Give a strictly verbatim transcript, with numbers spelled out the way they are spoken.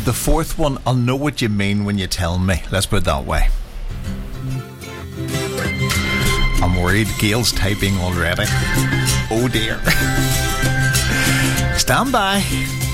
The fourth one, I'll know what you mean when you tell me. Let's put it that way. I'm worried. Gail's typing already. Oh dear. Stand by.